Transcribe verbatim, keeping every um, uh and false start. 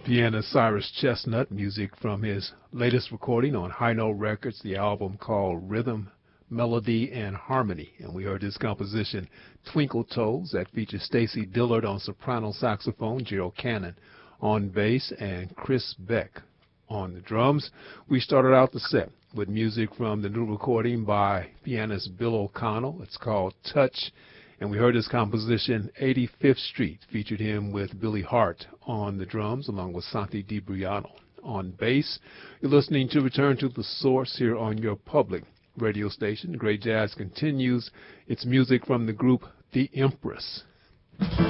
Pianist Cyrus Chestnut, music from his latest recording on High Note Records, the album called Rhythm, Melody, and Harmony. And we heard his composition, Twinkle Toes, that features Stacy Dillard on soprano saxophone, Gerald Cannon on bass, and Chris Beck on the drums. We started out the set with music from the new recording by pianist Bill O'Connell. It's called Touch. And we heard his composition, eighty-fifth Street, featured him with Billy Hart on the drums, along with Santi DiBriano on bass. You're listening to Return to the Source here on your public radio station. Great Jazz continues. It's music from the group The Empress.